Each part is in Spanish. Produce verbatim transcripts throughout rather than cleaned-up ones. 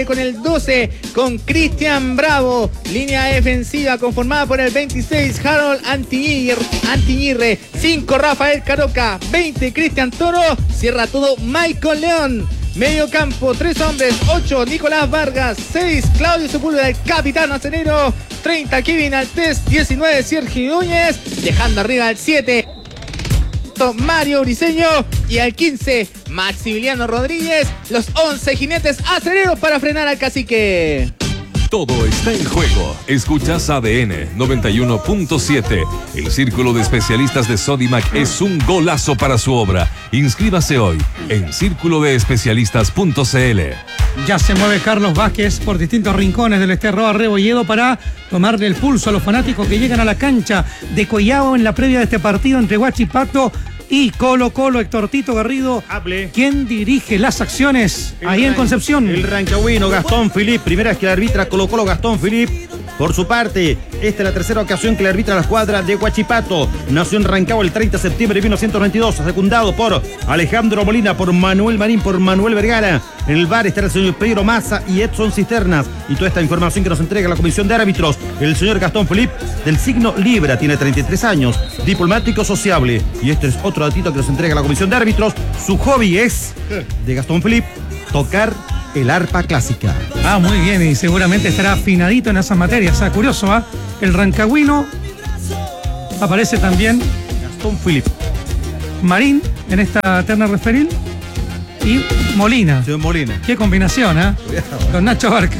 Con el doce, con Cristian Bravo, línea defensiva conformada por el veintiséis, Harold Antiñirre, cinco, Rafael Caroca, veinte, Cristian Toro, cierra todo Michael León. Medio campo, tres hombres, ocho, Nicolás Vargas, seis, Claudio Sepúlveda, el capitán acenero, treinta, Kevin Altés, diecinueve, Sergio Núñez, dejando arriba al siete, Mario Briceño, y al quince, Maximiliano Rodríguez, los once jinetes acereros para frenar al cacique. Todo está en juego. Escuchas A D N noventa y uno punto siete. El círculo de especialistas de Sodimac es un golazo para su obra. Inscríbase hoy en círculo de especialistas punto c l. Ya se mueve Carlos Vázquez por distintos rincones del Esteroa Rebolledo para tomarle el pulso a los fanáticos que llegan a la cancha de Collao en la previa de este partido entre Huachipato y Colo Colo. Héctor Tito Garrido, Hable. ¿quién dirige las acciones el ahí en ran- Concepción? El rancagüino Gastón Filip, primera vez que la arbitra Colo Colo Gastón Filip. Por su parte, esta es la tercera ocasión que le arbitra la escuadra de Huachipato. Nació en Rancagua el treinta de septiembre de mil novecientos veintidós, secundado por Alejandro Molina, por Manuel Marín, por Manuel Vergara. En el V A R está el señor Pedro Massa y Edson Cisternas. Y toda esta información que nos entrega la comisión de árbitros, el señor Gastón Filip, del signo Libra, tiene treinta y tres años, diplomático sociable. Y este es otro datito que nos entrega la comisión de árbitros. Su hobby es, de Gastón Filip, tocar el arpa clásica. Ah, muy bien, y seguramente estará afinadito en esas materias. Ah, curioso, ¿ah? El rancagüino aparece también Gastón Filip. Marín en esta terna referil y Molina. Señor Molina. Qué combinación, ¿ah? ¿eh? Con Nacho Barca.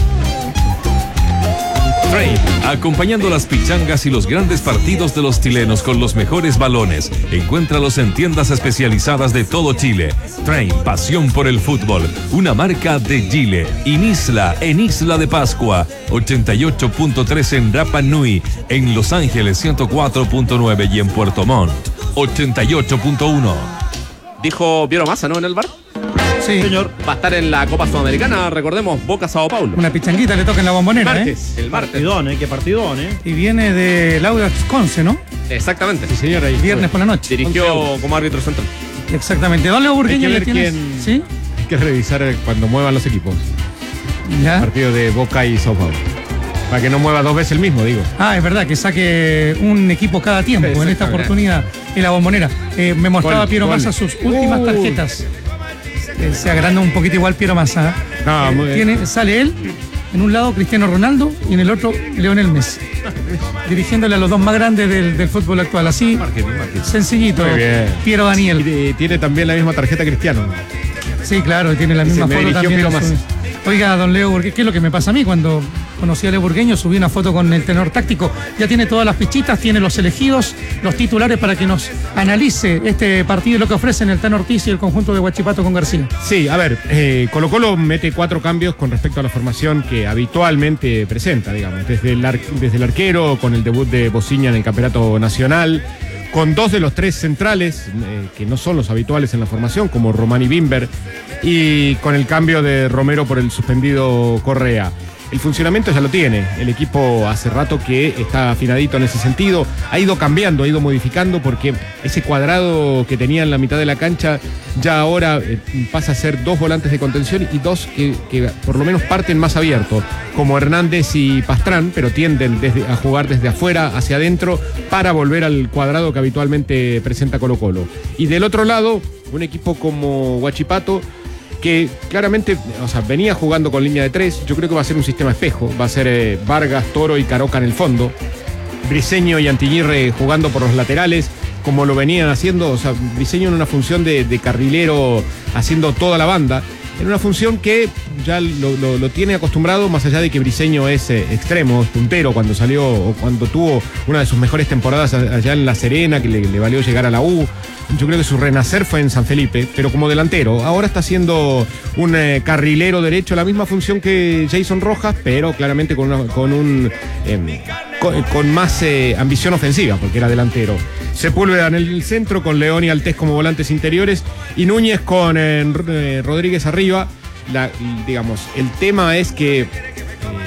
Frame, acompañando las pichangas y los grandes partidos de los chilenos con los mejores balones. Encuéntralos en tiendas especializadas de todo Chile. Frame, pasión por el fútbol. Una marca de Chile. Inisla, en Isla de Pascua. ochenta y ocho punto tres en Rapa Nui. En Los Ángeles ciento cuatro punto nueve y en Puerto Montt ochenta y ocho punto uno. Dijo Piero Massa, ¿no? En el bar. Sí, Señor. Va a estar en la Copa Sudamericana, recordemos, Boca Sao Paulo. una pichanguita le toca en la bombonera, ¿eh? Martes, el martes. Partidón, ¿eh? Qué partidón, ¿eh? Y viene de Audax Conce, ¿no? Exactamente. Sí, señor, ahí Viernes por la noche. Dirigió como árbitro central. Exactamente. Don Leo Burgueño, Hay ¿le que ver tienes? quién- ¿Sí? Hay que revisar cuando muevan los equipos. Ya. Partido de Boca y Sao Paulo. Para que no mueva dos veces el mismo, digo. Ah, es verdad, que saque un equipo cada tiempo en esta Exactamente. oportunidad en la bombonera. Eh, me mostraba Gol, Piero gol. Massa sus últimas Uh. tarjetas. Eh, se agranda un poquito igual Piero Massa. No, Eh, muy bien. tiene, sale él, en un lado Cristiano Ronaldo y en el otro Lionel Messi. Dirigiéndole a los dos más grandes del, del fútbol actual. Así, Marketing, marketing. sencillito. Muy bien. Piero Daniel. Y tiene también la misma tarjeta Cristiano. Sí, claro, tiene la misma me foto dirigió también. Piero en su- Massa. Oiga, don Leo Burgueño, ¿qué es lo que me pasa a mí cuando conocí a Leo Burgueño? Subí una foto con el tenor táctico. Ya tiene todas las fichitas, tiene los elegidos, los titulares para que nos analice este partido y lo que ofrecen el Tano Ortiz y el conjunto de Huachipato con García. Sí, a ver, eh, Colo Colo mete cuatro cambios con respecto a la formación que habitualmente presenta, digamos. Desde el, ar- desde el arquero, con el debut de Bociña en el Campeonato Nacional, con dos de los tres centrales, eh, que no son los habituales en la formación, como Román y Bimber, y con el cambio de Romero por el suspendido Correa. El funcionamiento ya lo tiene, el equipo hace rato que está afinadito en ese sentido, ha ido cambiando, ha ido modificando, porque ese cuadrado que tenía en la mitad de la cancha ya ahora eh, pasa a ser dos volantes de contención y dos que, que por lo menos parten más abiertos, como Hernández y Pastrán, pero tienden desde, a jugar desde afuera hacia adentro para volver al cuadrado que habitualmente presenta Colo Colo. Y del otro lado, un equipo como Huachipato, que claramente, o sea, venía jugando con línea de tres. Yo creo que va a ser un sistema espejo. Va a ser eh, Vargas, Toro y Caroca en el fondo. Briceño y Antiñirre jugando por los laterales, como lo venían haciendo. O sea, Briceño en una función de, de carrilero, haciendo toda la banda. En una función que ya lo, lo, lo tiene acostumbrado, más allá de que Briceño es eh, extremo, es puntero, cuando salió o cuando tuvo una de sus mejores temporadas allá en La Serena, que le, le valió llegar a la U. Yo creo que su renacer fue en San Felipe, pero como delantero. Ahora está siendo un eh, carrilero derecho, la misma función que Jason Rojas, pero claramente con, una, con un eh, con, con más eh, ambición ofensiva, porque era delantero. Sepúlveda en el centro, con León y Altés como volantes interiores, y Núñez con eh, Rodríguez arriba. La, digamos, el tema es que eh,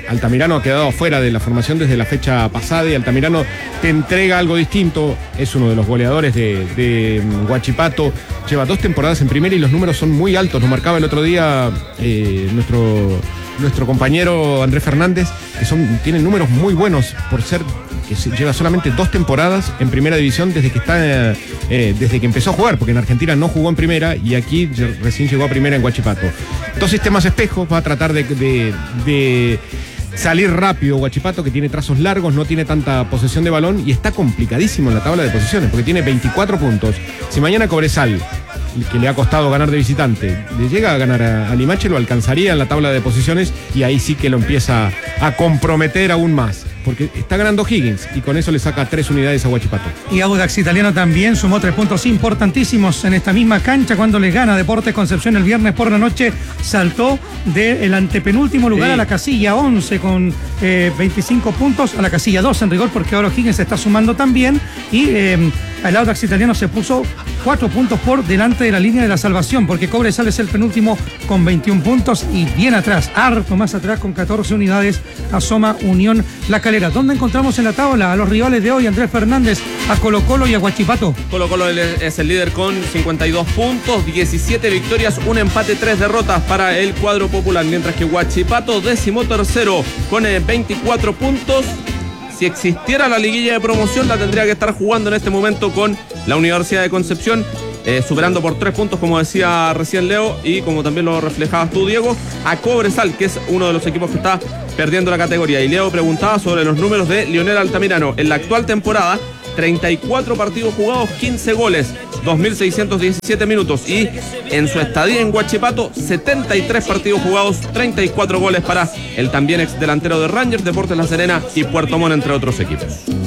Altamirano ha quedado fuera de la formación desde la fecha pasada y Altamirano te entrega algo distinto. Es uno de los goleadores de, de Huachipato. Lleva dos temporadas en primera y los números son muy altos. Nos marcaba el otro día eh, nuestro, nuestro compañero Andrés Fernández, que son, tienen números muy buenos por ser... que lleva solamente dos temporadas en primera división desde que está eh, desde que empezó a jugar, porque en Argentina no jugó en primera y aquí recién llegó a primera en Huachipato. Dos sistemas espejos, va a tratar de, de, de salir rápido Huachipato, que tiene trazos largos, no tiene tanta posesión de balón y está complicadísimo en la tabla de posiciones, porque tiene veinticuatro puntos. Si mañana Cobresal, que le ha costado ganar de visitante, le llega a ganar a, a Limache, lo alcanzaría en la tabla de posiciones y ahí sí que lo empieza a comprometer aún más, porque está ganando Higgins y con eso le saca tres unidades a Huachipato. Y Audax Italiano también sumó tres puntos importantísimos en esta misma cancha cuando le gana Deportes Concepción el viernes por la noche. Saltó del antepenúltimo lugar sí. a la casilla once con eh, veinticinco puntos, a la casilla dos en rigor, porque ahora Higgins se está sumando también y eh, el Audax Italiano se puso cuatro puntos por delante de la línea de la salvación, porque Cobresal es el penúltimo con veintiún puntos y bien atrás, harto más atrás con catorce unidades, asoma Unión La Calera. ¿Dónde encontramos en la tabla a los rivales de hoy, Andrés Fernández, a Colo Colo y a Huachipato? Colo Colo es el líder con cincuenta y dos puntos, diecisiete victorias, un empate, tres derrotas para el cuadro popular, mientras que Huachipato décimo tercero con veinticuatro puntos. Si existiera la liguilla de promoción, la tendría que estar jugando en este momento con la Universidad de Concepción, eh, superando por tres puntos, como decía recién Leo, y como también lo reflejabas tú, Diego, a Cobresal, que es uno de los equipos que está perdiendo la categoría. Y Leo preguntaba sobre los números de Lionel Altamirano. En la actual temporada, treinta y cuatro partidos jugados, quince goles, dos mil seiscientos diecisiete minutos. Y en su estadía en Huachipato, setenta y tres partidos jugados, treinta y cuatro goles para el también ex delantero de Rangers, Deportes La Serena y Puerto Montt, entre otros equipos.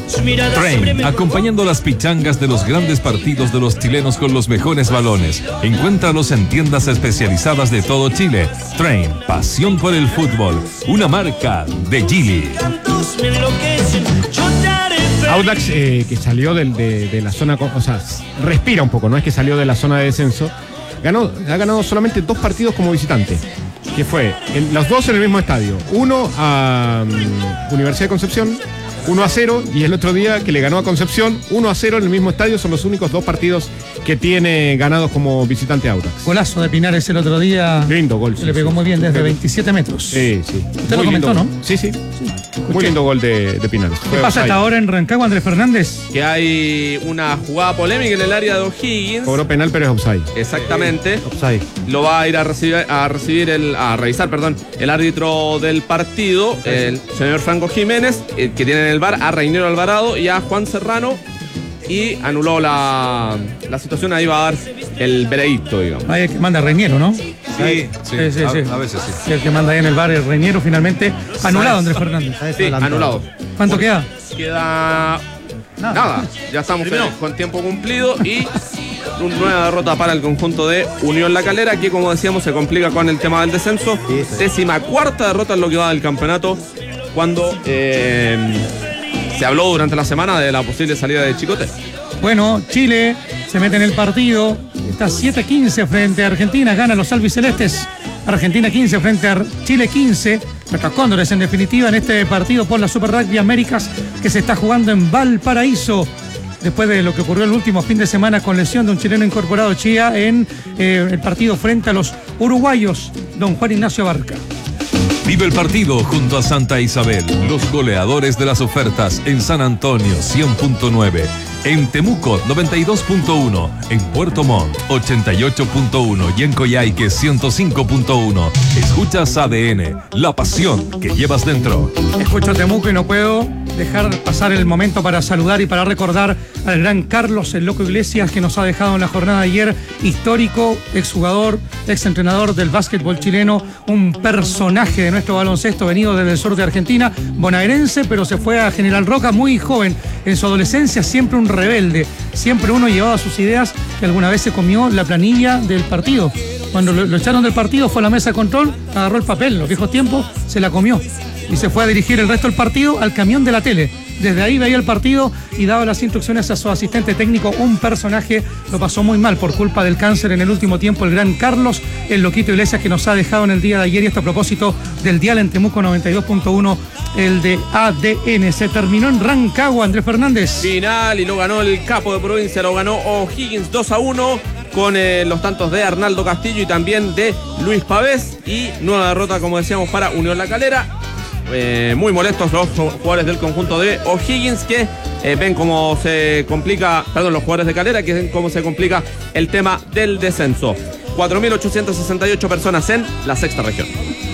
Train, acompañando las pichangas de los grandes partidos de los chilenos con los mejores balones. Encuéntralos en tiendas especializadas de todo Chile. Train, pasión por el fútbol, una marca de Gili. Audax, eh, que salió del, de, de la zona, o sea, respira un poco, no es que salió de la zona de descenso, ganó, ha ganado solamente dos partidos como visitante, que fue en, los dos en el mismo estadio, uno a um, Universidad de Concepción, uno a cero, y el otro día que le ganó a Concepción, uno a cero en el mismo estadio. Son los únicos dos partidos que tiene ganados como visitante Audax. Golazo de Pinares el otro día. Lindo gol. Se le pegó sí, muy bien desde sí. veintisiete metros. Sí, sí. Usted lo comentó, ¿no? Sí, sí. sí. Muy lindo gol de, de Pinares. ¿Qué pasa hasta ahora en Rancagua, Andrés Fernández? Que hay una jugada polémica en el área de O'Higgins. Cobró penal, pero es offside. Exactamente. Offside. Lo va a ir a recibir, a recibir el, a revisar, perdón, el árbitro del partido, el señor Franco Jiménez, que tiene en el V A R a Reinero Alvarado y a Juan Serrano, y anuló la, la situación. Ahí va a dar el veredicto, digamos. Ahí el que manda Reñero, ¿no? Sí, sí, sí, sí, sí, a, sí. a veces sí. sí. El que manda ahí en el bar es Reñero, finalmente anulado, Andrés Fernández. Sí, anulado. ¿Cuánto queda? Queda nada, nada. Ya estamos en, con tiempo cumplido y una nueva derrota para el conjunto de Unión La Calera, que como decíamos se complica con el tema del descenso. Sí, sí. Décima cuarta derrota en lo que va del campeonato, cuando eh, se habló durante la semana de la posible salida de Chicote. Bueno, Chile se mete en el partido, está siete quince frente a Argentina, gana los albicelestes. Argentina quince frente a Chile quince. Nuestros cóndores, en definitiva, en este partido por la Super Rugby Américas, que se está jugando en Valparaíso, después de lo que ocurrió el último fin de semana con lesión de un chileno incorporado, Chía, en eh, el partido frente a los uruguayos, don Juan Ignacio Barca. Vive el partido junto a Santa Isabel, los goleadores de las ofertas en San Antonio cien punto nueve, en Temuco noventa y dos punto uno, en Puerto Montt ochenta y ocho punto uno y en Coyhaique ciento cinco punto uno. Escuchas A D N, la pasión que llevas dentro. Escucho Temuco y no puedo dejar pasar el momento para saludar y para recordar al gran Carlos el Loco Iglesias, que nos ha dejado en la jornada de ayer, histórico, exjugador, exentrenador del básquetbol chileno, un personaje de nuestro baloncesto venido desde el sur de Argentina, bonaerense, pero se fue a General Roca muy joven. En su adolescencia siempre un rebelde, siempre uno llevaba sus ideas, que alguna vez se comió la planilla del partido. Cuando lo, lo echaron del partido, fue a la mesa de control, agarró el papel, los viejos tiempos, se la comió y se fue a dirigir el resto del partido al camión de la tele. desde ahí veía el partido y daba las instrucciones a su asistente técnico, un personaje, lo pasó muy mal por culpa del cáncer en el último tiempo, el gran Carlos, el loquito Iglesias, que nos ha dejado en el día de ayer. Y esto a propósito del dial en Temuco noventa y dos punto uno, el de A D N. Se terminó en Rancagua, Andrés Fernández. Final, y lo ganó el capo de provincia, lo ganó O'Higgins dos a uno con eh, los tantos de Arnaldo Castillo y también de Luis Pavés. Y nueva derrota, como decíamos, para Unión La Calera. Eh, muy molestos los jugadores del conjunto de O'Higgins, que eh, ven cómo se complica, perdón, los jugadores de Calera, que ven cómo se complica el tema del descenso. cuatro mil ochocientas sesenta y ocho personas en la sexta región.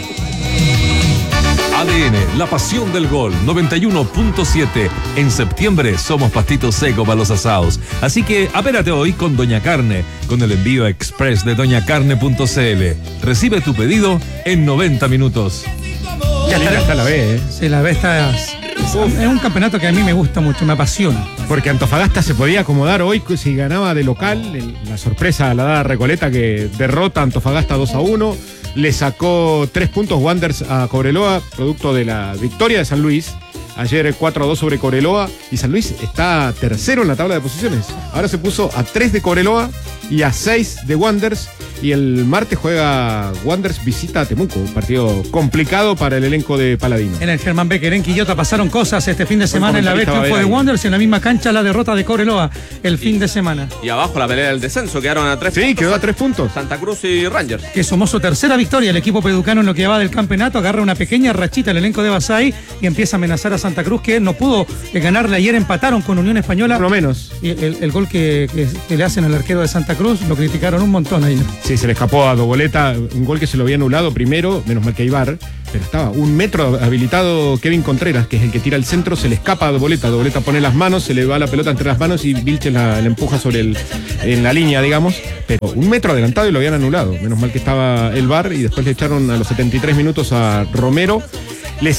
A D N, la pasión del gol, noventa y uno punto siete. En septiembre somos pastito seco para los asados. Así que apérate hoy con Doña Carne, con el envío express de doña carne punto c l. Recibe tu pedido en noventa minutos. Ya está, está la B, ¿eh? Sí, la B está... Es, es un campeonato que a mí me gusta mucho, me apasiona. Porque Antofagasta se podía acomodar hoy si ganaba de local. El, la sorpresa la da Recoleta, que derrota a Antofagasta dos a uno. Le sacó tres puntos Wanderers a Cobreloa, producto de la victoria de San Luis. Ayer cuatro a dos sobre Cobreloa. Y San Luis está tercero en la tabla de posiciones. Ahora se puso a tres de Cobreloa y a seis de Wanderers. Y el martes juega Wanderers, visita a Temuco, un partido complicado para el elenco de Paladino. En el Germán Becker, en Quillota, pasaron cosas este fin de semana en la B, triunfo de Wanderers, en la misma cancha la derrota de Cobreloa el fin de semana. Y abajo la pelea del descenso, quedaron a tres sí, puntos. Sí, quedó a tres puntos. Santa Cruz y Rangers. Que sumó su tercera victoria el equipo peducano en lo que va del campeonato, agarra una pequeña rachita el elenco de Basay y empieza a amenazar a Santa Cruz, que no pudo ganarle ayer, empataron con Unión Española. Por lo menos. Y el, el gol que, que, que le hacen al arquero de Santa Cruz, lo criticaron un montón ayer. Sí, se le escapó a Doboleta, un gol que se lo había anulado primero, menos mal que hay V A R, pero estaba un metro habilitado Kevin Contreras, que es el que tira el centro, se le escapa a Doboleta, Doboleta pone las manos, se le va la pelota entre las manos y Vilches la, la empuja sobre el, en la línea, digamos, pero un metro adelantado y lo habían anulado, menos mal que estaba el V A R, y después le echaron a los setenta y tres minutos a Romero. Le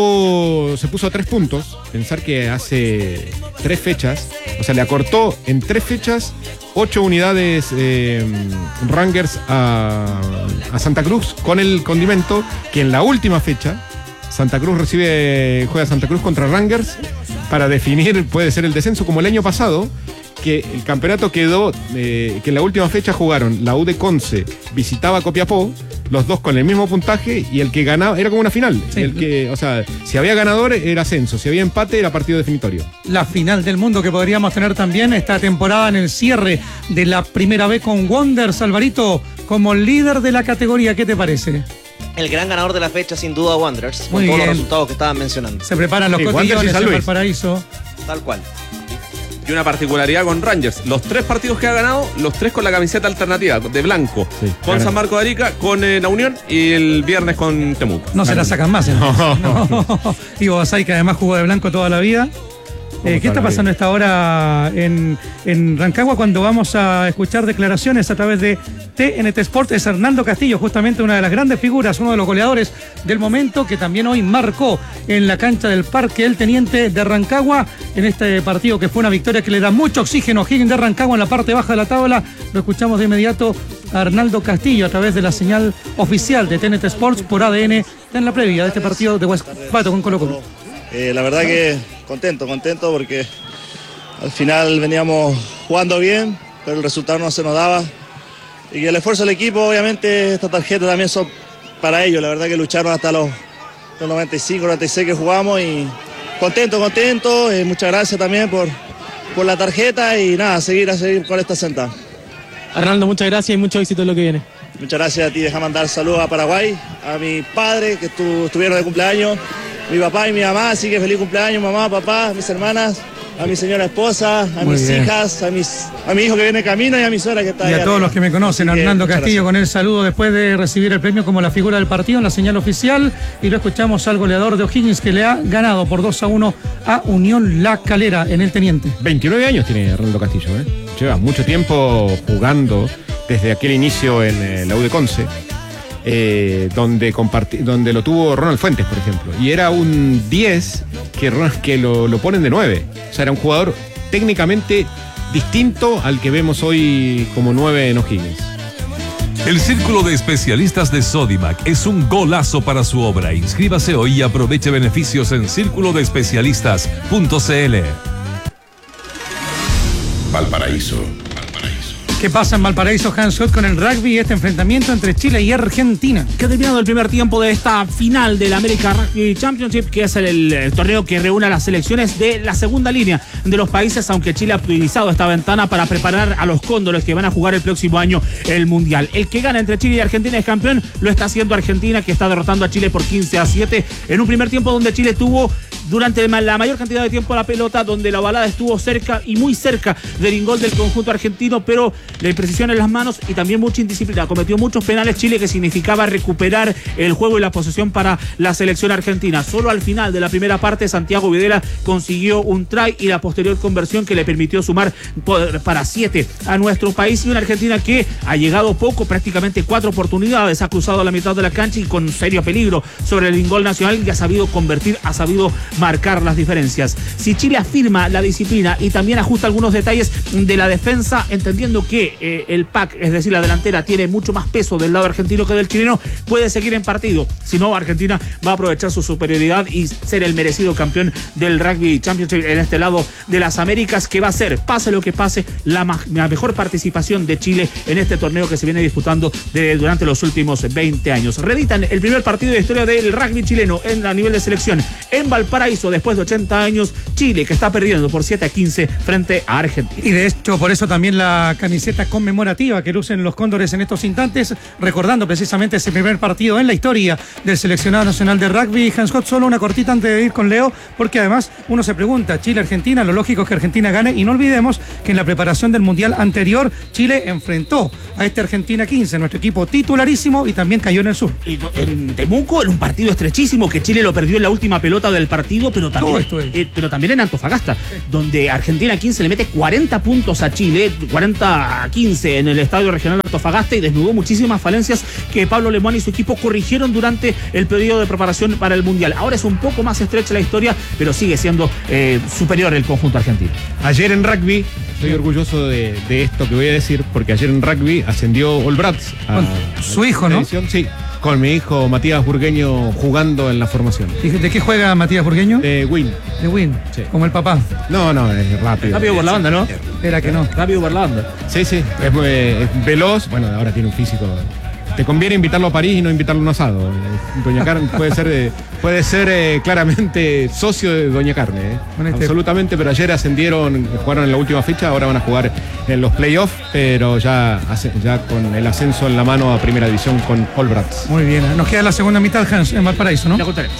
sacó, se puso a tres puntos, pensar que hace tres fechas, o sea, le acortó en tres fechas ocho unidades eh, Rangers a, a Santa Cruz, con el condimento que en la última fecha Santa Cruz recibe, juega Santa Cruz contra Rangers para definir, puede ser el descenso, como el año pasado, que el campeonato quedó, eh, que en la última fecha jugaron la U de Conce, visitaba Copiapó, los dos con el mismo puntaje, y el que ganaba era como una final. Sí. El que, o sea, si había ganador era ascenso, si había empate era partido definitorio. La final del mundo que podríamos tener también esta temporada en el cierre de la primera vez con Wanderers, Alvarito, como líder de la categoría, ¿qué te parece? El gran ganador de la fecha, sin duda, Wanderers, con Muy todos bien. los resultados que estaban mencionando. Se preparan los sí, cotillones en Valparaíso. Tal cual. Y una particularidad con Rangers, los tres partidos que ha ganado, los tres con la camiseta alternativa, de blanco, sí, con claro. San Marco de Arica, con eh, la Unión y el viernes con Temuco. No se la sacan más, ¿eh? No. no. Digo, Basay, que además jugó de blanco toda la vida. Eh, ¿Qué está pasando a esta hora en, en Rancagua cuando vamos a escuchar declaraciones a través de T N T Sport? Es Hernando Castillo, justamente una de las grandes figuras, uno de los goleadores del momento, que también hoy marcó en la cancha del Parque El Teniente de Rancagua en este partido que fue una victoria que le da mucho oxígeno a Higgins de Rancagua en la parte baja de la tabla. Lo escuchamos de inmediato a Hernando Castillo a través de la señal oficial de T N T Sports por A D N en la previa de este partido de Huachipato con Colo Colo. Eh, la verdad que contento, contento porque al final veníamos jugando bien, pero el resultado no se nos daba. Y el esfuerzo del equipo, obviamente, esta tarjeta también son para ellos. La verdad que lucharon hasta los, los noventa y cinco, noventa y seis que jugamos y contento, contento. Eh, muchas gracias también por, por la tarjeta y nada, seguir a seguir con esta sentada. Arnaldo, muchas gracias y mucho éxito en lo que viene. Muchas gracias a ti. Deja mandar saludos a Paraguay, a mi padre que estu, estuvieron de cumpleaños, mi papá y mi mamá, así que feliz cumpleaños, mamá, papá, mis hermanas, a mi señora esposa, a Muy mis bien. hijas, a, mis, a mi hijo que viene camino y a mi suegra que está ahí. Y a todos arriba. Los que me conocen, así Hernando que, Castillo con el saludo después de recibir el premio como la figura del partido en la señal oficial, y lo escuchamos al goleador de O'Higgins que le ha ganado por dos a uno a Unión La Calera en el Teniente. veintinueve años tiene Hernando Castillo, ¿eh? Lleva mucho tiempo jugando desde aquel inicio en eh, la U de Conce. Eh, donde, donde lo tuvo Ronald Fuentes, por ejemplo, y era un diez que, que lo, lo ponen de nueve, o sea, era un jugador técnicamente distinto al que vemos hoy como nueve en O'Higgins. El Círculo de Especialistas de Sodimac es un golazo para su obra. Inscríbase hoy y aproveche beneficios en círculo de especialistas punto c l. Valparaíso. ¿Qué pasa en Valparaíso, Hans-Scott, con el rugby y este enfrentamiento entre Chile y Argentina? Que ha terminado el primer tiempo de esta final del American Rugby Championship, que es el, el torneo que reúne a las selecciones de la segunda línea de los países, aunque Chile ha utilizado esta ventana para preparar a los cóndores que van a jugar el próximo año el Mundial. El que gana entre Chile y Argentina es campeón, lo está haciendo Argentina, que está derrotando a Chile por quince a siete en un primer tiempo donde Chile tuvo durante la mayor cantidad de tiempo la pelota, donde la balada estuvo cerca y muy cerca del gol del conjunto argentino, pero la imprecisión en las manos y también mucha indisciplina. Cometió muchos penales Chile, que significaba recuperar el juego y la posesión para la selección argentina. Solo al final de la primera parte Santiago Videla consiguió un try y la posterior conversión que le permitió sumar para siete a nuestro país, y una Argentina que ha llegado poco, prácticamente cuatro oportunidades, ha cruzado la mitad de la cancha y con serio peligro sobre el gol nacional, y ha sabido convertir, ha sabido marcar las diferencias. Si Chile afirma la disciplina y también ajusta algunos detalles de la defensa, entendiendo que eh, el pack, es decir, la delantera, tiene mucho más peso del lado argentino que del chileno, puede seguir en partido. Si no, Argentina va a aprovechar su superioridad y ser el merecido campeón del Rugby Championship en este lado de las Américas, que va a ser, pase lo que pase, la, ma- la mejor participación de Chile en este torneo que se viene disputando de, durante los últimos veinte años. Reeditan el primer partido de historia del rugby chileno en, a nivel de selección en Valparaíso después de ochenta años. Chile, que está perdiendo por siete a quince frente a Argentina. Y de hecho, por eso también la camiseta conmemorativa que lucen los cóndores en estos instantes, recordando precisamente ese primer partido en la historia del seleccionado nacional de rugby. Hans-Scott, solo una cortita antes de ir con Leo, porque además uno se pregunta, Chile-Argentina, lo lógico es que Argentina gane, y no olvidemos que en la preparación del Mundial anterior Chile enfrentó a este Argentina quince, nuestro equipo titularísimo, y también cayó en el sur. Y en Temuco, en un partido estrechísimo que Chile lo perdió en la última pelota del partido, pero también, esto es. eh, pero también en Antofagasta, donde Argentina quince le mete cuarenta puntos a Chile, cuarenta a quince en el Estadio Regional de Antofagasta, y desnudó muchísimas falencias que Pablo Lemoine y su equipo corrigieron durante el periodo de preparación para el Mundial. Ahora es un poco más estrecha la historia, pero sigue siendo eh, superior el conjunto argentino. Ayer en rugby, estoy orgulloso de, de esto que voy a decir, porque ayer en rugby ascendió All Brats a, Con su hijo, ¿no? Edición, sí, con mi hijo Matías Burgueño jugando en la formación. ¿De qué juega Matías Burgueño? De Win. De Win, Sí. como el papá. No, no, es rápido. Rápido por la banda, ¿no? Era que no. Rápido por la banda. Sí, sí, es, muy- es veloz, bueno, ahora tiene un físico. Te conviene invitarlo a París y no invitarlo a un asado. Eh, Doña Carne puede ser, eh, puede ser eh, claramente socio de Doña Carne, eh. Con este- Absolutamente, pero ayer ascendieron, jugaron en la última fecha, ahora van a jugar en los playoffs, pero ya, hace- ya con el ascenso en la mano a primera división con All Brats. Muy bien, nos queda la segunda mitad, Hans, en Valparaíso, ¿no? Ya contaremos.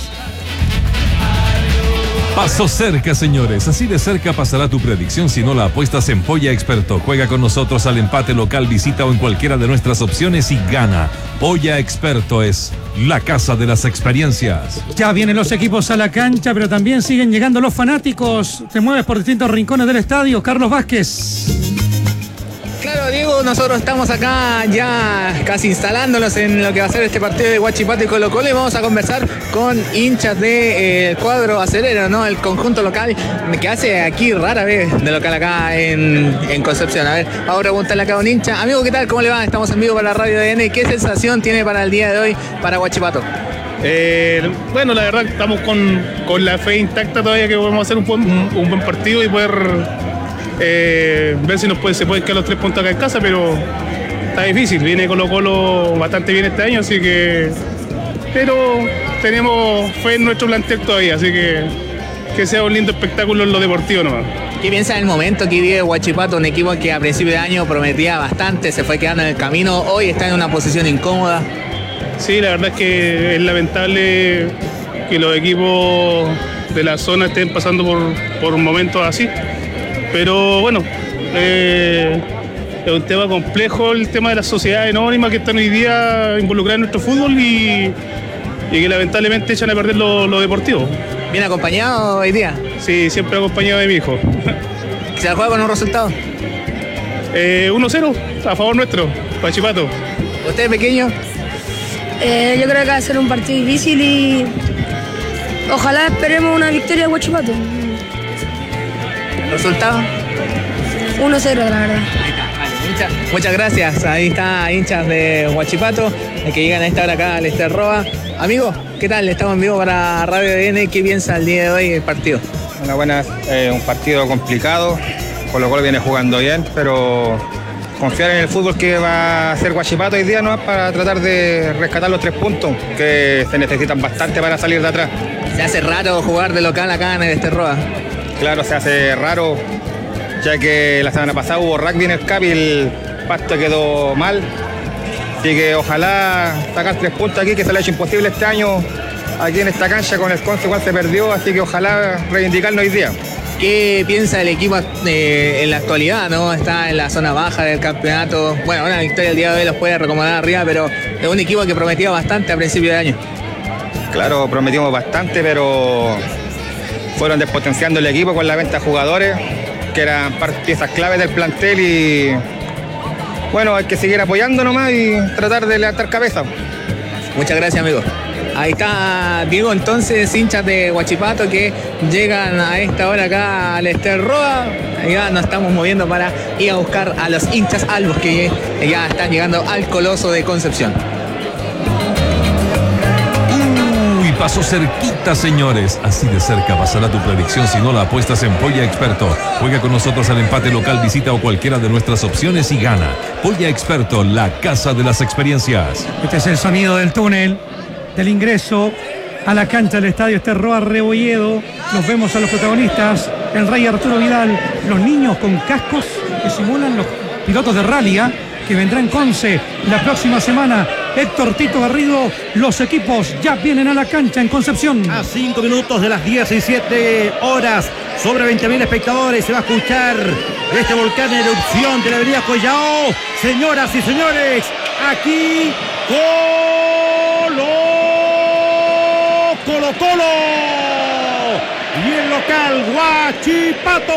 Pasó cerca, señores. Así de cerca pasará tu predicción si no la apuestas en Polla Experto. Juega con nosotros al empate local, visita o en cualquiera de nuestras opciones y gana. Polla Experto es la casa de las experiencias. Ya vienen los equipos a la cancha, pero también siguen llegando los fanáticos. Te mueves por distintos rincones del estadio. Carlos Vázquez. Claro, Diego, nosotros estamos acá ya casi instalándonos en lo que va a ser este partido de Huachipato y Colo Colo, y vamos a conversar con hinchas del de, eh, cuadro acelero, ¿no? El conjunto local que hace aquí rara vez de local acá en, en Concepción. A ver, vamos a preguntarle acá a un hincha. Amigo, ¿qué tal? ¿Cómo le va? Estamos en vivo para la Radio D N. ¿Qué sensación tiene para el día de hoy para Huachipato? Eh, bueno, la verdad estamos con, con la fe intacta todavía que podemos hacer un buen, un, un buen partido y poder eh, ver si nos puede, se pueden quedar los tres puntos acá en casa, pero está difícil. Viene Colo Colo bastante bien este año, así que... Pero tenemos fe en nuestro plantel todavía, así que que sea un lindo espectáculo en lo deportivo nomás. ¿Qué piensa del momento que vive Huachipato, un equipo que a principio de año prometía bastante, se fue quedando en el camino, hoy está en una posición incómoda? Sí, la verdad es que es lamentable que los equipos de la zona estén pasando por, por momentos así, pero bueno, eh, es un tema complejo el tema de las sociedades anónimas que están hoy día involucradas en nuestro fútbol y, y que lamentablemente echan a perder lo, lo deportivo. ¿Bien acompañado hoy día? Sí, siempre acompañado de mi hijo. ¿Se la juega con un resultado? Eh, uno cero a favor nuestro, Huachipato. ¿Usted es pequeño? Eh, yo creo que va a ser un partido difícil y ojalá esperemos una victoria de Huachipato. ¿Resultado? uno cero, la verdad. Muchas Muchas, muchas gracias. Ahí está hinchas de Huachipato que llegan a esta hora acá al Ester Roa. Amigo, ¿qué tal? Estamos en vivo para Radio A D N. ¿Qué piensa el día de hoy el partido? Una buena, eh, un partido complicado. Colo Colo viene jugando bien, pero confiar en el fútbol que va a hacer Huachipato hoy día, ¿no? Para tratar de rescatar los tres puntos que se necesitan bastante para salir de atrás. Se hace raro jugar de local acá en el Ester Roa. Claro, se hace raro, ya que la semana pasada hubo rugby en el C A P y el pasto quedó mal. Así que ojalá sacar tres puntos aquí, que se le ha hecho imposible este año aquí en esta cancha. Con el Conce igual se perdió, así que ojalá reivindicarlo hoy día. ¿Qué piensa el equipo eh, en la actualidad, no? Está en la zona baja del campeonato. Bueno, una victoria el día de hoy los puede recomodar arriba, pero es un equipo que prometía bastante a principio de año. Claro, prometimos bastante, pero fueron despotenciando el equipo con la venta de jugadores, que eran piezas claves del plantel, y bueno, hay que seguir apoyando nomás y tratar de levantar cabeza. Muchas gracias, amigo. Ahí está Diego, entonces, hinchas de Huachipato que llegan a esta hora acá al Ester Roa. Ya nos estamos moviendo para ir a buscar a los hinchas albos que ya están llegando al Coloso de Concepción. Uy, pasó cerquita, señores. Así de cerca pasará tu predicción si no la apuestas en Polla Experto. Juega con nosotros al empate local, visita o cualquiera de nuestras opciones y gana. Polla Experto, la casa de las experiencias. Este es el sonido del túnel, del ingreso a la cancha del estadio Ester Roa Rebolledo. Los vemos a los protagonistas, el Rey Arturo Vidal, los niños con cascos que simulan los pilotos de rally, ¿eh? que vendrán Conce la próxima semana. Héctor Tito Garrido, los equipos ya vienen a la cancha en Concepción. A cinco minutos de las diecisiete horas, sobre veinte mil espectadores, se va a escuchar este volcán en erupción de la avenida Collao. Señoras y señores, aquí Colo Colo Colo y el local Huachipato.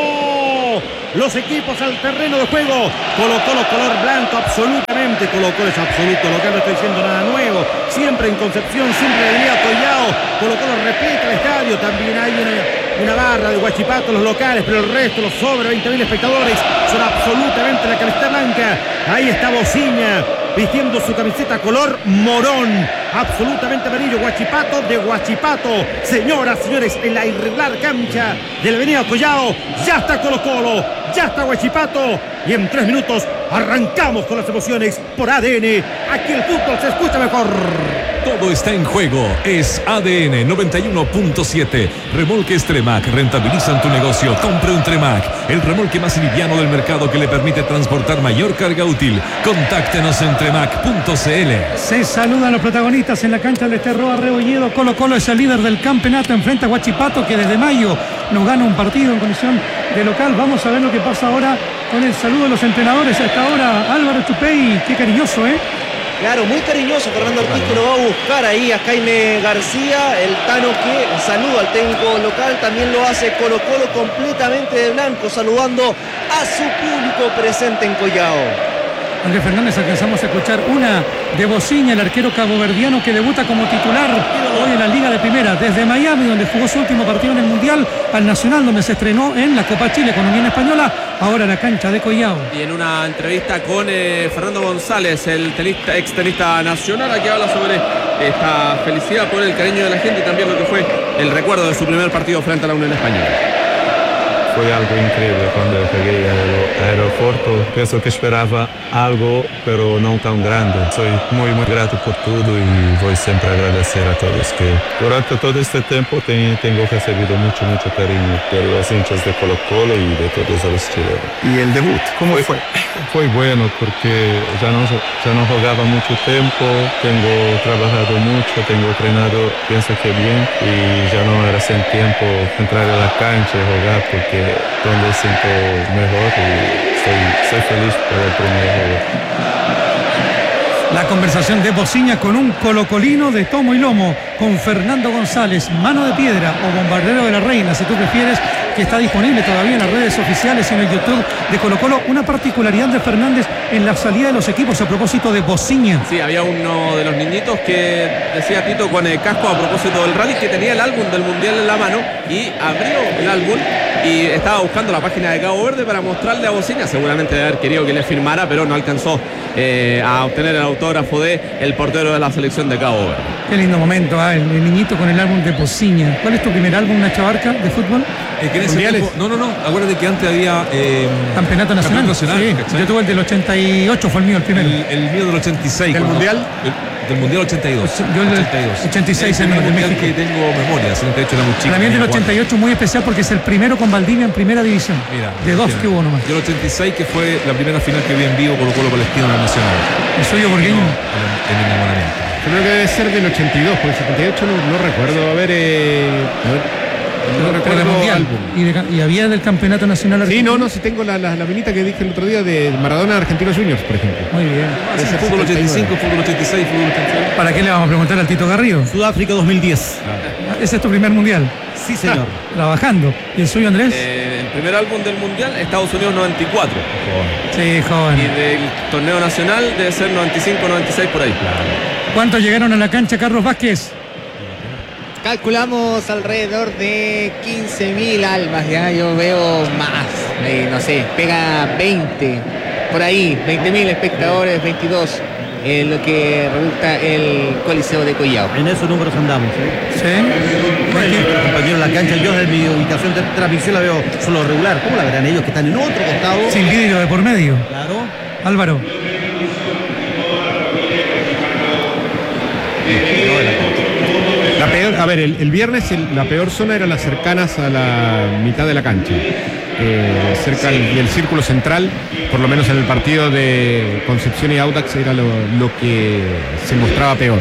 Los equipos al terreno de juego. Colo Colo color blanco, absolutamente. Colo Colo es absoluto local, no estoy diciendo nada nuevo. Siempre en Concepción, siempre en Avenida Collao. Colo Colo repleta el estadio. También hay una, una barra de Huachipato, los locales, pero el resto, los sobre veinte mil espectadores, son absolutamente la camiseta blanca. Ahí está Bociña, vistiendo su camiseta color morón, absolutamente amarillo. Huachipato de Huachipato. Señoras, señores, en la irregular cancha de la avenida Collao, ya está Colo Colo, ya está Huachipato, y en tres minutos arrancamos con las emociones por A D N. Aquí el fútbol se escucha mejor. Todo está en juego. Es A D N noventa y uno punto siete. Remolques Tremac rentabilizan tu negocio. Compre un Tremac, el remolque más liviano del mercado que le permite transportar mayor carga útil. Contáctenos en tremac punto c l. Se saludan los protagonistas en la cancha del Ester Roa Rebolledo. Colo Colo es el líder del campeonato, enfrenta a Huachipato, que desde mayo no gana un partido en condición de local. Vamos a ver lo que pasa ahora con el saludo de los entrenadores. Hasta ahora Álvaro Chupey, qué cariñoso, ¿eh? Claro, muy cariñoso Fernando Ortiz, que lo va a buscar ahí a Jaime García, el Tano, que saluda al técnico local. También lo hace Colo Colo completamente de blanco, saludando a su público presente en Collao. Andrés Fernández, alcanzamos a escuchar una de Bociña, el arquero caboverdiano que debuta como titular hoy en la Liga de Primera, desde Miami, donde jugó su último partido en el Mundial, al Nacional, donde se estrenó en la Copa Chile con Unión Española, ahora la cancha de Collao. Y en una entrevista con eh, Fernando González, el tenista, ex tenista nacional, aquí habla sobre esta felicidad por el cariño de la gente y también lo que fue el recuerdo de su primer partido frente a la Unión Española. Foi algo incrível quando eu cheguei ao aeroporto. Penso que esperava algo, pero não tão grande. Sou muito, muito grato por tudo e vou sempre agradecer a todos que durante todo este tempo tenho, tenho recebido muito, muito carinho de los hinchas de Colo Colo e de todos os chilenos. E el debut, como foi? Foi bueno porque já não, já não jogava muito tempo, tenho trabalhado muito, tenho treinado, penso que bem, e já não era sem tempo entrar na cancha e jogar porque donde siento mejor y estoy, soy feliz por el primer juego. La conversación de Bociña con un colocolino de tomo y lomo, con Fernando González, mano de piedra o bombardero de la reina, si tú prefieres, que está disponible todavía en las redes oficiales y en el YouTube de Colo Colo. Una particularidad de Fernández en la salida de los equipos a propósito de Bociña. Sí, había uno de los niñitos que decía Tito con el casco a propósito del rally, que tenía el álbum del Mundial en la mano y abrió el álbum y estaba buscando la página de Cabo Verde para mostrarle a Bociña, seguramente de haber querido que le firmara, pero no alcanzó eh, a obtener el autógrafo de el portero de la selección de Cabo Verde. Qué lindo momento, ah, el, el niñito con el álbum de Bociña. ¿Cuál es tu primer álbum, Nacho Barca, de fútbol? Eh, que en ese tiempo, no, no, no, acuérdate que antes había eh, Campeonato Nacional. Campeonato Nacional, sí, yo tuve el del ochenta y ocho, fue el mío el primero. El, el mío del ochenta y seis. ¿Del cuando, Mundial? El, del Mundial ochenta y dos. Yo el del ochenta y dos. ochenta y seis, el el mío, de Mundial México. que tengo memoria, de hecho era muy chico. Para mí el del ochenta y ocho muy especial porque es el primero con Valdivia en primera división. Mira, de dos mira. que hubo nomás. Y el ochenta y seis, que fue la primera final que vi en vivo Colo Colo Palestino en el Nacional. ¿El suyo borgueño? En el enamoramiento. Yo creo que debe ser del ochenta y dos, porque el setenta y ocho no, no recuerdo. A ver, eh, a ver. No Pero recuerdo de mundial. álbum. Y, de, y había del Campeonato Nacional Sí, Argentino. no, no, sí tengo la, la, la minita que dije el otro día de Maradona Argentinos Juniors, por ejemplo. Muy bien. Sí, fútbol ochenta y cinco, fútbol ochenta y seis, fútbol ochenta y seis. ¿Para qué le vamos a preguntar al Tito Garrido? Sudáfrica dos mil diez. Ah, ¿Ese es tu primer mundial? Sí, señor. Trabajando. ¿Y el suyo, Andrés? Eh, el primer álbum del Mundial, Estados Unidos noventa y cuatro. Sí, joven. Y del torneo nacional debe ser noventa y cinco, noventa y seis por ahí. ¿Cuántos llegaron a la cancha, Carlos Vázquez? Calculamos alrededor de quince mil almas, ya yo veo más, eh, no sé, pega veinte, por ahí, veinte mil espectadores, veintidós, eh, lo que resulta el Coliseo de Collao. En esos números andamos, ¿eh? Sí. Bueno, compañero en la cancha, yo desde mi ubicación de transmisión la veo solo regular. ¿Cómo la verán ellos que están en otro costado? Sin vidrio de por medio. Claro. Álvaro. La peor, a ver, el, el viernes el, la peor zona era las cercanas a la mitad de la cancha. Eh, cerca Sí. del, del círculo central, por lo menos en el partido de Concepción y Audax era lo, lo que se mostraba peor.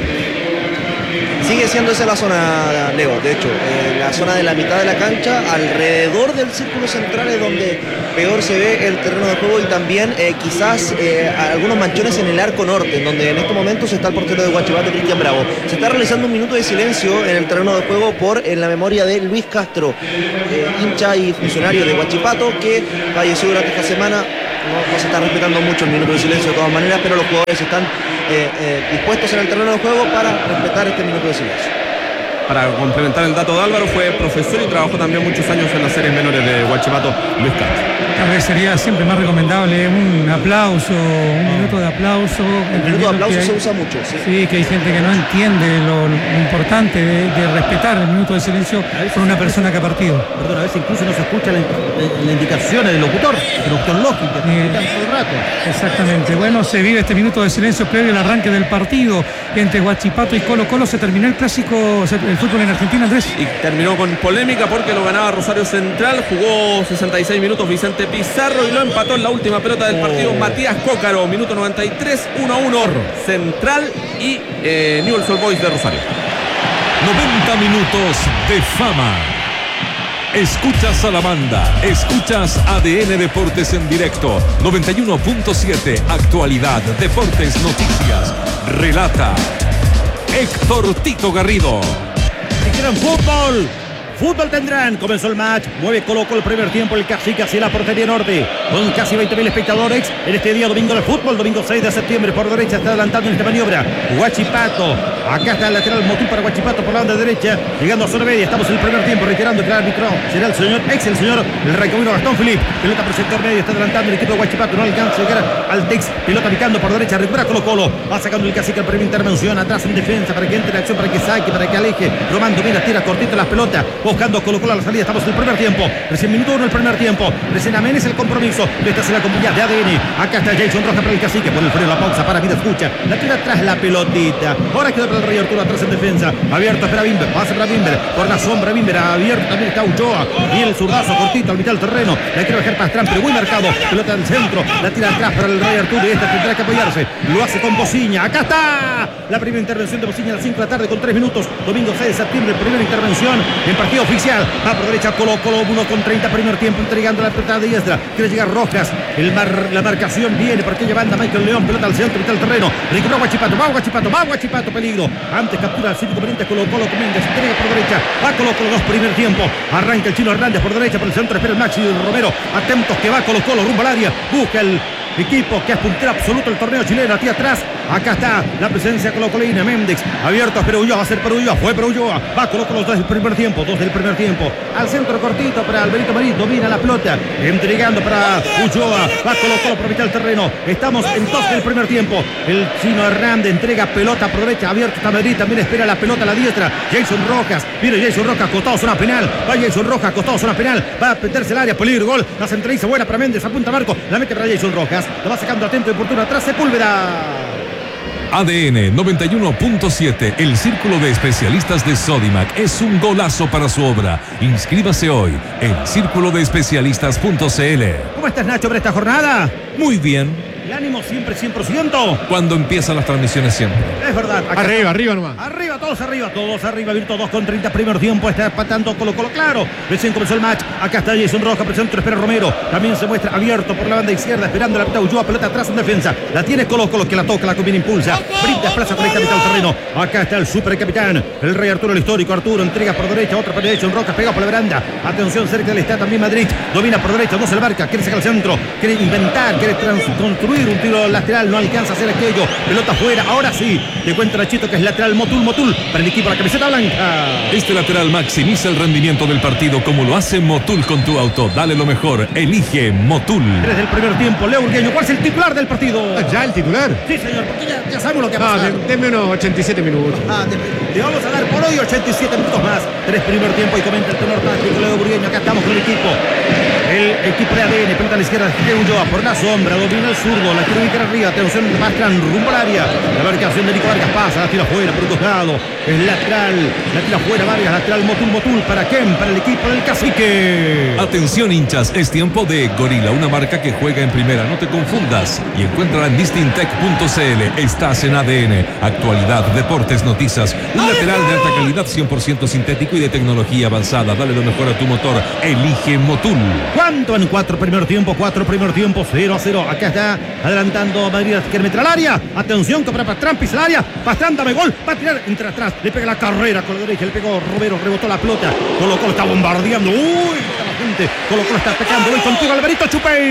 Sigue siendo esa la zona, Leo, de hecho, eh, la zona de la mitad de la cancha, alrededor del círculo central es donde peor se ve el terreno de juego y también eh, quizás eh, algunos manchones en el arco norte, en donde en estos momentos está el portero de Huachipato, Cristian Bravo. Se está realizando un minuto de silencio en el terreno de juego por en la memoria de Luis Castro, eh, hincha y funcionario de Huachipato, que falleció durante esta semana. No, no se está respetando mucho el minuto de silencio de todas maneras, pero los jugadores están eh, eh, dispuestos en el terreno de juego para respetar este minuto de silencio. Para complementar el dato de Álvaro, fue profesor y trabajó también muchos años en las series menores de Huachipato, Luis Castro. Tal vez sería siempre más recomendable un aplauso, un minuto de aplauso. El minuto de aplauso hay, se usa mucho, sí. Sí, que hay gente que no entiende lo, lo importante de, de respetar el minuto de silencio por una persona que ha partido. Perdón, a veces incluso no se escucha la, la, la indicación del locutor, el locutor lógico, Eh, todo el rato. Exactamente. Bueno, se vive este minuto de silencio previo al arranque del partido entre Huachipato y Colo Colo. Se terminó el clásico, el fútbol en Argentina, Andrés. Y terminó con polémica porque lo ganaba Rosario Central, jugó sesenta y seis minutos Vicente Pizarro y lo empató en la última pelota del partido Oh. Matías Cócaro, minuto noventa y tres, uno a uno Central y eh, Newell's Old Boys de Rosario. noventa minutos de fama. Escuchas a la banda, escuchas A D N Deportes en directo, noventa y uno punto siete, actualidad, deportes, noticias, relata Héctor Tito Garrido. Si quieren fútbol, fútbol tendrán. Comenzó el match, mueve Colo Colo el primer tiempo, el Cacique hacia la portería norte, con casi veinte mil espectadores en este día domingo de fútbol, domingo seis de septiembre. Por derecha está adelantando en esta maniobra Huachipato, acá está el lateral Motul para Huachipato por la banda derecha, llegando a zona media, estamos en el primer tiempo, reiterando que el árbitro será el señor, ex el señor, el recomino Gastón Philippe, pelota por el sector medio, está adelantando el equipo de Huachipato, no alcanza a llegar al Tex, pelota picando por derecha, recupera Colo Colo, va sacando el Cacique en primera intervención, atrás en defensa, para que entre en acción, para que saque, para que aleje, Román domina, tira cortito las pelotas, buscando Colo Colo a la salida, estamos en el primer tiempo, recién minuto uno el primer tiempo, recién amenes el compromiso, esta es la compañía de A D N, acá está Jason Roja para el Cacique, por el freno, la pausa para vida, escucha, la tira atrás la pelotita, ahora queda para el Rey Arturo atrás en defensa, abierto para Bimber, pasa para Bimber, por la sombra Bimber, abierto también está Uchoa, y el zurdazo cortito al mitad del terreno, la quiere bajar Pastrán, pero muy marcado, pelota del centro, la tira atrás para el Rey Arturo y esta tendrá que apoyarse, lo hace con Bociña, acá está la primera intervención de Bociña a las cinco de la tarde con tres minutos, domingo seis de septiembre, primera intervención en partido oficial, va por derecha Colo Colo uno con treinta primer tiempo, entregando la pelota de diestra, quiere llegar Rojas, el mar, la marcación viene por aquella banda Michael León, pelota al centro, mitad del terreno, recuperó Huachipato, va Huachipato, va Huachipato, peligro, antes captura al cinco conveniente Colo Colo, Méndez, entrega por derecha, va Colo Colo dos primer tiempo, arranca el Chino Hernández por derecha, por el centro, espera el Maxi Romero, atentos que va Colo Colo rumbo al área, busca el equipo que es puntero absoluto el torneo chileno, aquí atrás Acá está la presencia colocolina. Méndez abierto a Perulloa. Va a ser Perulloa. Fue Perulloa. Va Colo Colo dos del primer tiempo. Dos del primer tiempo. Al centro cortito para Alberito Marín. Domina la pelota. Entregando para Ulloa. Va Colo Colo por mitad del terreno. Estamos en dos del primer tiempo. El chino Hernández entrega pelota por derecha. Abierto está Madrid. También espera la pelota a la diestra. Jason Rojas. Viene Jason Rojas. Acostado zona penal. Va Jason Rojas. Acostado zona penal. Va a meterse el área. Peligro. Gol. La centraliza buena para Méndez. Apunta Marco. La mete para Jason Rojas. Lo va sacando atento y oportuno atrás. Sepúlveda. A D N noventa y uno punto siete, el círculo de especialistas de Sodimac es un golazo para su obra. Inscríbase hoy en círculo de especialistas punto c l. ¿Cómo estás, Nacho, para esta jornada? Muy bien. El ánimo siempre cien por ciento. Cuando empiezan las transmisiones siempre. Es verdad. Acá arriba, está. arriba nomás. Arriba, todos arriba, todos arriba. Virto dos con treinta, primer tiempo. Está empatando Colo Colo, claro. Recién comenzó el match. Acá está Jason Rojas, por centro, espera Romero. También se muestra abierto por la banda izquierda, esperando la pelota Ulloa, pelota atrás en defensa. La tiene Colo Colo, que la toca, la combina, impulsa. Brinda, desplaza con el capitán del terreno. Acá está el supercapitán, el rey Arturo, el histórico. Arturo entrega por derecha, otra por derecha. Un Rojas pegado por la baranda. Atención, cerca del está también Madrid. Domina por derecha, no se le marca. Quiere sacar al centro, quiere inventar, quiere construir un tiro lateral. No alcanza a hacer aquello. Pelota fuera. Ahora sí. Le cuenta Nachito que es lateral. Motul, Motul. Para el equipo la camiseta blanca. Este lateral maximiza el rendimiento del partido como lo hace Motul con tu auto. Dale lo mejor. Elige Motul. Desde el primer tiempo, Leo Urgueño. ¿Cuál es el titular del partido? ¿Ya el titular? Sí, señor. Porque ya, ya sabemos lo que No, pasa. denme unos ochenta y siete minutos. Ah, te, te vamos a dar por hoy ochenta y siete minutos más. Tres primer tiempo y comenta el tenor táctico Leo Urgueño. Acá estamos con el equipo. El equipo de A D N. Pelota a la izquierda de Ulloa por la sombra. Domina el zurdo. La quiere ubicar arriba. Atención. Mastran rumbo al área. La marcación de Nico Vargas pasa. La tira afuera por un costado. Es lateral. La tira afuera Vargas. Lateral Motul, Motul. ¿Para quién? Para el equipo del Cacique. Atención, hinchas. Es tiempo de Gorila, una marca que juega en primera. No te confundas. Y encuéntrala en distintec punto c l. Estás en A D N. Actualidad, deportes, noticias. Un lateral de alta calidad, cien por ciento sintético y de tecnología avanzada. Dale lo mejor a tu motor. Elige Motul. ¿Cuánto en cuatro primer tiempo? Cuatro primer tiempo, cero a cero. Acá está adelantando Madrid, quiere meter al área. Atención, que para Pastrán, pisa el área. Pastrán, dame gol. Va a tirar entre atrás. Le pega la carrera con la derecha. Le pegó Romero, rebotó la pelota. Colo Colo está bombardeando. Uy, la gente. Colo Colo está pecando. Voy contigo, Alvarito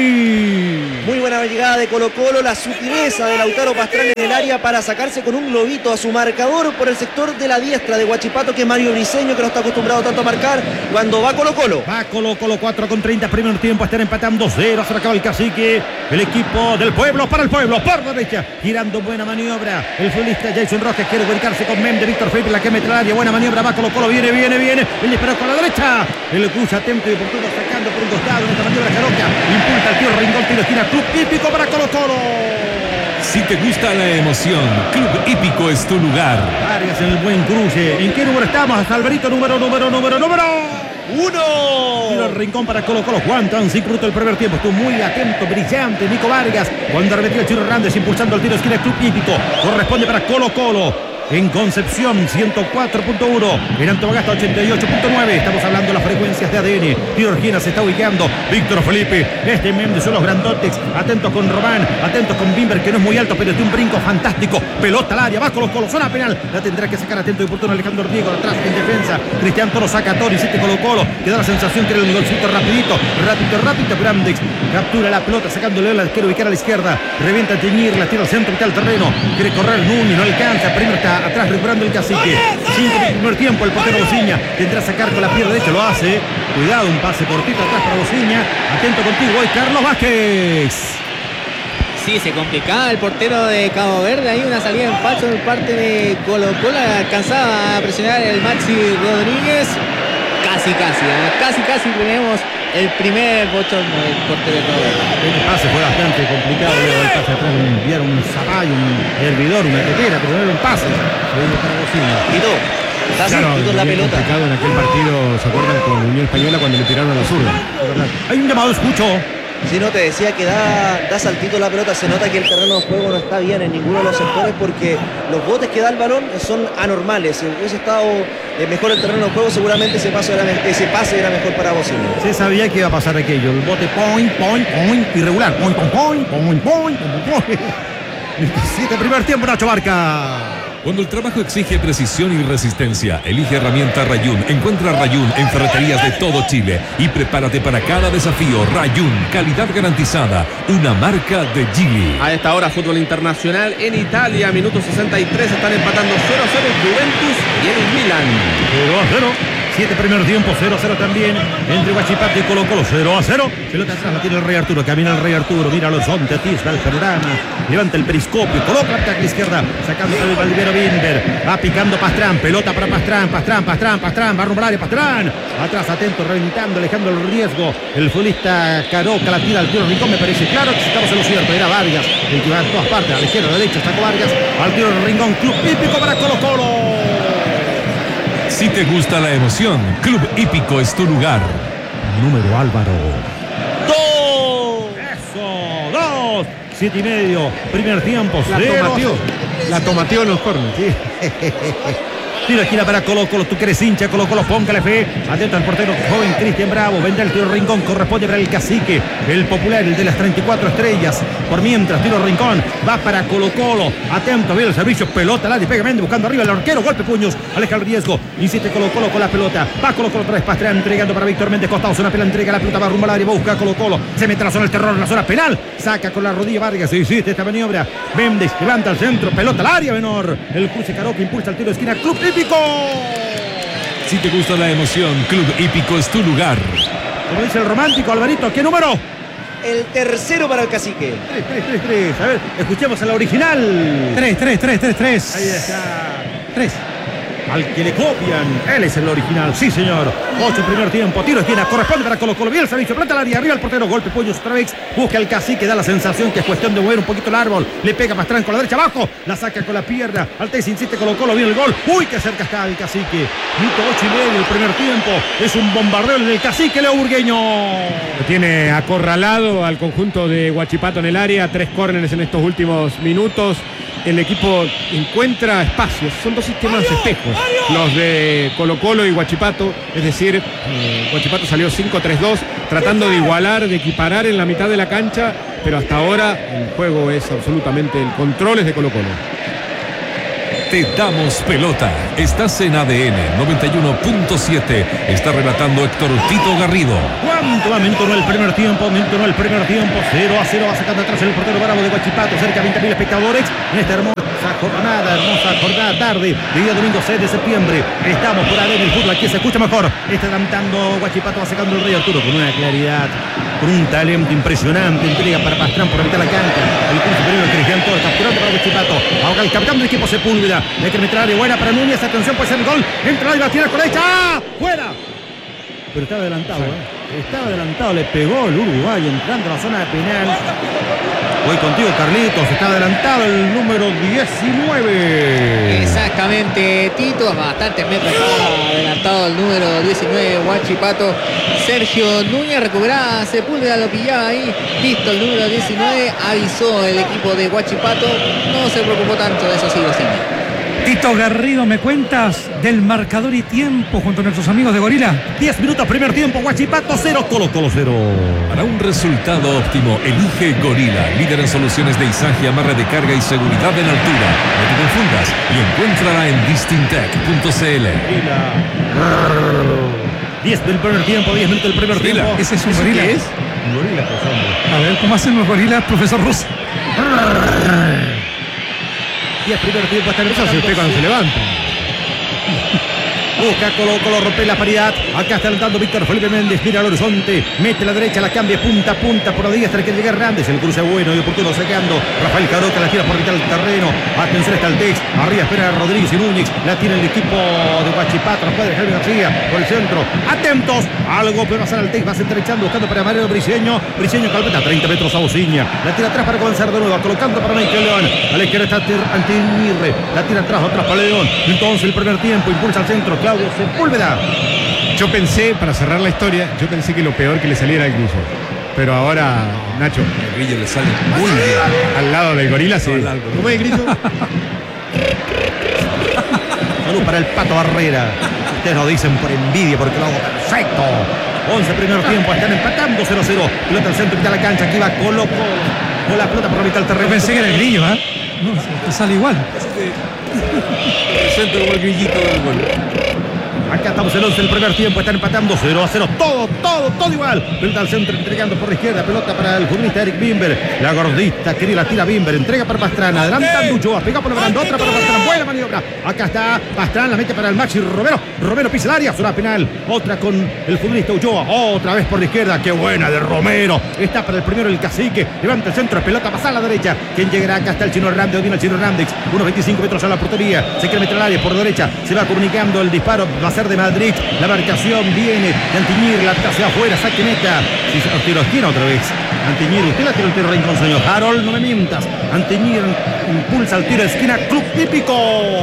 Chupey. Muy buena llegada de Colo Colo. La sutileza de Lautaro Pastrán en el área para sacarse con un globito a su marcador por el sector de la diestra de Huachipato, que es Mario Briseño, que no está acostumbrado tanto a marcar cuando va Colo Colo. Va Colo Colo, cuatro con treinta, primer tiempo, están empatando cero, se acaba el Cacique, el equipo del pueblo, para el pueblo, por derecha, girando buena maniobra, el futbolista Jason Rojas quiere ubicarse con Mem de Víctor Felipe, la que mete al área, buena maniobra, va Colo Colo, viene, viene, viene, el disparo con la derecha, el cruza atento y oportuno sacando por un costado, en esta maniobra Jaroca, impulsa el tiro, Rincón, tiro, esquina, club hípico para Colo Colo. Si te gusta la emoción, Club Hípico es tu lugar. Vargas en el buen cruce, ¿en qué número estamos? Alvarito, número, número, número, número uno. Tiro al Rincón para Colo Colo. Juan tan cruto el primer tiempo. Estuvo muy atento, brillante Nico Vargas. Cuando arremetió el Chino Hernández impulsando el tiro esquina Club Hípico. Corresponde para Colo Colo. En Concepción, ciento cuatro punto uno. En Antofagasta, ochenta y ocho punto nueve. Estamos hablando de las frecuencias de A D N. Tiro Orgina se está ubicando. Víctor Felipe. Este Méndez son los grandotes. Atentos con Román. Atentos con Bimber, que no es muy alto, pero tiene un brinco fantástico. Pelota al área. Va Colo Colo. Zona penal. La tendrá que sacar atento y oportuno Alejandro Diego. Atrás en defensa. Cristian Toro saca a Toro. Insiste Colo Colo. Que da la sensación que era un golcito rapidito. Rápido, rápido. Brandex captura la pelota sacándole. La quiere ubicar a la izquierda. Revienta a Teñir. La tira al centro. Está al terreno. Quiere correr Núñez. No alcanza. Primero está atrás recuperando el Cacique. Cinco del primer tiempo, el portero Bociña tendrá a sacar con la pierna derecha, lo hace. Cuidado, un pase cortito atrás para Bociña. Atento contigo hoy, Carlos Vázquez. Sí, se complicaba el portero de Cabo Verde. Ahí una salida en falso por parte de Colo Colo. Alcanzaba a presionar el Maxi Rodríguez. Casi, casi, ¿eh? casi, casi tenemos el primer bochorno del portero de Cabo Verde. El pase fue bastante complicado. El pase atrás, enviaron un zapallo, un hervidor, una tetera, pero no era un pase. Quito, está Claro, claro, la bien pelota. complicado en aquel partido, ¿se acuerdan? Con Unión Española cuando le tiraron a la zurda. Hay un llamado, escucho. Si no, te decía que da, da saltito la pelota, se nota que el terreno de juego no está bien en ninguno de los sectores porque los botes que da el balón son anormales. Si hubiese estado eh, mejor el terreno de juego, seguramente ese, paso era, ese pase era mejor para Bociña. Se sabía que iba a pasar aquello. El bote point, point, point, irregular. Point, point, point, point, point, point. siete primer tiempo, Nacho Barca. Cuando el trabajo exige precisión y resistencia, elige herramienta Rayun. Encuentra Rayun en ferreterías de todo Chile y prepárate para cada desafío. Rayun, calidad garantizada, una marca de Geely. A esta hora, fútbol internacional en Italia, minuto sesenta y tres, están empatando cero a cero el Juventus y el Milan. cero a cero. Siete primer tiempo, cero a cero también entre Huachipato y Colo Colo, cero a cero. Pelota atrás, la tiene el Rey Arturo, camina el Rey Arturo, mira al horizonte, atisba el panorama, levanta el periscopio, coloca la tackle izquierda, sacando el Valdivero Bimber, va picando Pastrán, pelota para Pastrán, Pastrán, Pastrán, Pastrán, va a rumbar área, Pastrán, atrás atento, reventando, alejando el riesgo, el futbolista Caroca la tira al tiro Rincón, me parece claro que estamos en lo cierto, era Vargas, el que va en todas partes, a la izquierda, a la derecha, sacó Vargas, al tiro del Rincón, club hípico para Colo Colo. Si te gusta la emoción, Club Hípico es tu lugar. Número Álvaro. ¡Dos! ¡Eso! ¡Dos! Siete y medio. Primer tiempo. La cero. tomateó. La tomateó en los corners. Sí. Tiro esquina para Colo Colo, tú que eres hincha, Colo Colo, póngale fe. Atento al portero joven Cristian Bravo. Vendrá el tiro Rincón, corresponde para el cacique, el popular, el de las treinta y cuatro estrellas. Por mientras, tiro Rincón, va para Colo Colo. Atento, ve el servicio, pelota, la despega Méndez buscando arriba el arquero, golpe puños, aleja el riesgo. Insiste Colo Colo con la pelota. Va Colo Colo otra vez, Pastrán entregando para Víctor Méndez, costado, zona penal, entrega la pelota, va rumbo al área, busca a Colo Colo. Se mete a la zona del terror, en la zona penal. Saca con la rodilla Vargas, insiste esta maniobra. Méndez levanta al centro, pelota al área menor. El cruce Caroca impulsa el tiro de esquina, Club Hípico. Si te gusta la emoción, Club Hípico es tu lugar. Como dice el romántico, Alvarito, ¿qué número? El tercero para el cacique. tres, tres, tres, tres. A ver, escuchemos a la original. tres, tres, tres, tres, tres. Ahí está. tres. Al que le copian, él es el original, sí señor. Ocho primer tiempo, tiro esquina, corresponde para Colo Colo, bien el servicio, planta al área, arriba el portero, golpe, puños otra vez, busca el cacique, da la sensación que es cuestión de mover un poquito el árbol, le pega Pastrán con la derecha abajo, la saca con la pierna, Altés insiste Colo Colo, viene el gol, uy que cerca está el cacique, minuto ocho y medio el primer tiempo, es un bombardeo el del cacique Leo Burgueño. Lo tiene acorralado al conjunto de Huachipato en el área, tres córneres en estos últimos minutos. El equipo encuentra espacios, son dos sistemas espejos, los de Colo Colo y Huachipato, es decir, eh, Huachipato salió cinco tres dos, tratando de igualar, de equiparar en la mitad de la cancha, pero hasta ahora el juego es absolutamente, el control es de Colo Colo. Te damos pelota. Estás en A D N noventa y uno punto siete. Está relatando Héctor Tito Garrido. ¿Cuánto va? Minuto no el primer tiempo, minuto no el primer tiempo. cero a cero va sacando atrás el portero Bravo de Huachipato. Cerca de veinte mil espectadores en esta hermosa jornada, hermosa jornada tarde de día domingo seis de septiembre. Estamos por A D N el fútbol, aquí se escucha mejor. Está cantando Huachipato, va sacando el Rey Arturo con una claridad, con un talento impresionante. Entrega para Pastrán por la mitad de la cancha. El punto superior Cristian Torres capturando para Huachipato. Ahora el capitán del equipo Sepúlveda. Hay que meter área buena para Núñez. Atención, puede ser el gol. Entra la tira con la derecha. ¡Ah! ¡Fuera! Pero estaba adelantado, ¿eh? Estaba adelantado. Le pegó el uruguayo entrando a la zona penal. Voy contigo, Carlitos. Está adelantado el número diecinueve. Exactamente, Tito. Bastante metros estaba adelantado el número diecinueve, Huachipato. Sergio Núñez recuperaba Sepúlveda, lo pillaba ahí. Listo, el número diecinueve. Avisó el equipo de Huachipato. No se preocupó tanto de eso, sí, sí. Tito Garrido, ¿me cuentas del marcador y tiempo junto a nuestros amigos de Gorila? diez minutos, primer tiempo, Huachipato cero, Colo Colo cero. Para un resultado óptimo, elige Gorila, líder en soluciones de izaje, amarre de carga y seguridad en altura. No te confundas y encuéntrala en distintec punto c l. diez del primer tiempo, diez minutos del primer gorila. tiempo. ¿Ese es un gorila? ¿Qué es? Un gorila, pues, hombre. A ver, ¿cómo hacen los gorilas, profesor Rosa? diez primer tiempo, hasta el Eso se usted cuando se levanta. Busca Colo Colo, rompe la paridad. Acá está adelantando Víctor Felipe Méndez. Mira al horizonte. Mete la derecha, la cambia punta a punta. Por la diestra que llega Hernández. El cruce bueno y oportuno sacando. Rafael Caroca la tira por mitad del terreno. Atención, está el Tex. Arriba espera Rodríguez y Núñez. La tiene el equipo de Huachipato. Los padres Javier García por el centro. Atentos. Algo puede pasar al Tex. Va centralizando buscando para Mariano Briceño. Briceño calveta treinta metros a Bociña. La tira atrás para comenzar de nuevo. Colocando para Michael León. A la izquierda está Antinirre. La tira atrás, atrás para León. Entonces el primer tiempo. Impulsa al centro. Claudio Sepúlveda. Yo pensé, para cerrar la historia, yo pensé que lo peor que le saliera al Grillo. Pero ahora, Nacho, el Grillo le sale muy bien. Al lado del gorila, sí. ¿Cómo es, Grillo? Salud para el Pato Barrera. Ustedes lo dicen por envidia, porque lo hago perfecto. once primer tiempo, están empatando cero a cero. Pelota al centro, mitad de la cancha. Aquí va Colo Colo. Con la pelota por la mitad del terreno. Yo pensé que era el Grillo, ¿eh? No, te sale igual. Presento como el grillito del gol. Acá estamos en once del primer tiempo, están empatando cero a cero, todo, todo, todo igual. Pelota al centro, entregando por la izquierda, pelota para el futbolista Eric Bimber. La gordita que la tira Bimber, entrega para Pastrana, adelantando Ulloa, pega por la banda, otra para Pastrana, buena maniobra. Acá está Pastrana, la mete para el Maxi Romero. Romero pisa el área, zona penal. Otra con el futbolista Ulloa, otra vez por la izquierda, qué buena de Romero. Está para el primero el Cacique, levanta el centro, pelota pasa a la derecha. ¿Quién llegará? Acá está el Chino Hernández, viene el Chino Hernández, unos veinticinco metros a la portería. Se quiere meter al área por derecha, se va comunicando el disparo, va a ser de Madrid. La marcación viene de Antiñir, la tira hacia afuera, saque neta. Si se los tiros tiene otra vez. Antiñir, usted la tiró el tiro rincón, señor Harold, no me mientas. Antiñir impulsa el tiro de esquina, Club Hípico.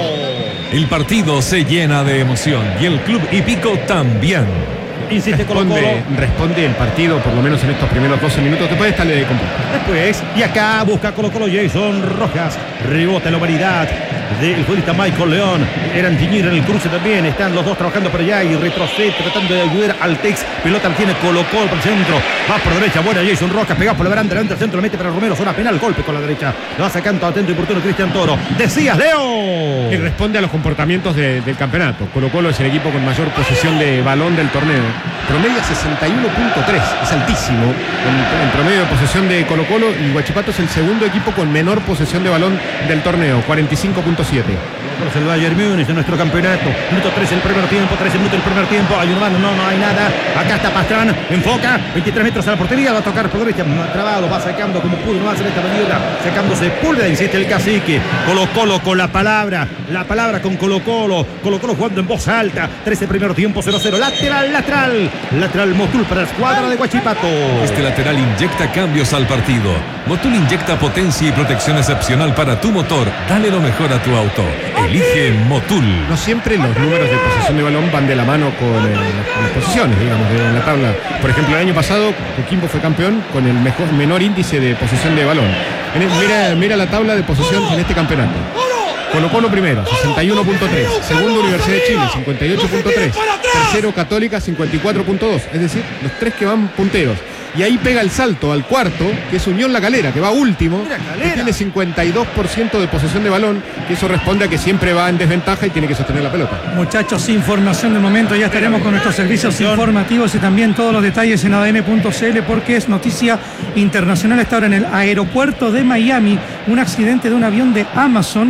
El partido se llena de emoción y el Club Hípico también. Insiste Colo-Colo. Responde, responde el partido, por lo menos en estos primeros doce minutos. Después está de completo. Después, y acá busca Colo-Colo Jason Rojas. Rebota la humanidad del futbolista Michael León. Era Antiñir en el cruce también. Están los dos trabajando por allá y retrocede, tratando de ayudar al Tex. Pelota la tiene Colo-Colo por el centro. Va por derecha, buena Jason Rojas. Pegado por la baranda, levanta el centro, lo mete para Romero. Zona penal, golpe con la derecha. Lo va sacando atento y oportuno Cristian Toro. Decías, Leo. Y responde a los comportamientos de, del campeonato. Colo-Colo es el equipo con mayor posesión de balón del torneo. Promedia sesenta y uno punto tres, es altísimo en, en promedio de posesión de Colo-Colo, y Huachipato es el segundo equipo con menor posesión de balón del torneo, cuarenta y cinco punto siete. Es el Bayern Múnich de nuestro campeonato. Minuto tres el primer tiempo, trece minutos el primer tiempo. Hay un humano, no, no hay nada. Acá está Pastrán, enfoca, veintitrés metros a la portería, va a tocar por derecha, trabado, va sacando como pudo, no va a hacer esta maniobra, sacándose Púlveda, insiste el Cacique. Colo-Colo con la palabra, la palabra con Colo-Colo. Colo-Colo jugando en voz alta, trece primer tiempo, cero cero. Lateral, lateral, lateral Motul para la escuadra de Huachipato. Este lateral inyecta cambios al partido. Motul inyecta potencia y protección excepcional para tu motor. Dale lo mejor a tu auto. Elige Motul. No siempre los números de posesión de balón van de la mano con eh, las posiciones, digamos, de la tabla. Por ejemplo, el año pasado Coquimbo fue campeón con el mejor, menor índice de posesión de balón. En el, mira, mira la tabla de posesión en este campeonato. Colo-Colo primero, sesenta y uno punto tres. Segundo, Universidad de Chile, cincuenta y ocho punto tres. Tercero, Católica, cincuenta y cuatro punto dos. Es decir, los tres que van punteros. Y ahí pega el salto al cuarto, que es Unión La Calera, que va último, que tiene cincuenta y dos por ciento de posesión de balón, que eso responde a que siempre va en desventaja y tiene que sostener la pelota. Muchachos, información del momento, ya estaremos con nuestros servicios informativos y también todos los detalles en A D N punto C L, porque es noticia internacional. Está ahora en el aeropuerto de Miami un accidente de un avión de Amazon.